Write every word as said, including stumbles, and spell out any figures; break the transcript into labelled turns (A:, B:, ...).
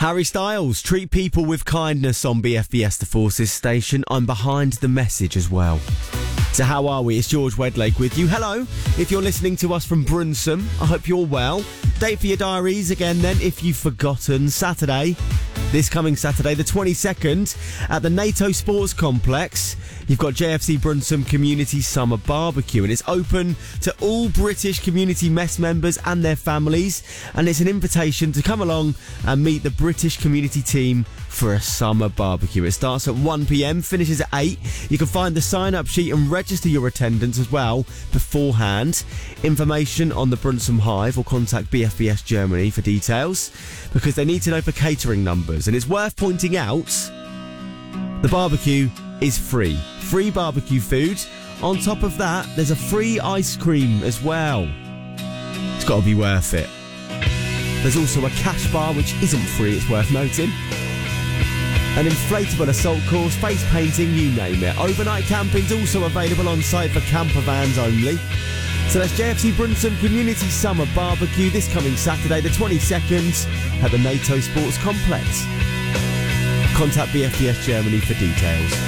A: Harry Styles, treat people with kindness on B F B S The Forces station. I'm behind the message as well. So how are we? It's George Wedlake with you. Hello, if you're listening to us from Brunsum, I hope you're well. Date for your diaries again then, if you've forgotten. Saturday, this coming Saturday, the twenty-second, at the NATO Sports Complex, you've got J F C Brunsum Community Summer Barbecue, and it's open to all British community mess members and their families, and it's an invitation to come along and meet the British community team for a summer barbecue. It starts at one p.m, finishes at eight. You can find the sign-up sheet and register your attendance as well beforehand. Information on the Brunsum Hive, or contact B F B S Germany for details, because they need to know for catering numbers. And it's worth pointing out, the barbecue is free. Free barbecue food. On top of that, there's a free ice cream as well. It's got to be worth it. There's also a cash bar, which isn't free, it's worth noting. An inflatable assault course, face painting, you name it. Overnight camping's also available on site for camper vans only. So that's J F C Brunsum Community Summer Barbecue this coming Saturday, the twenty-second, at the NATO Sports Complex. Contact B F B S Germany for details.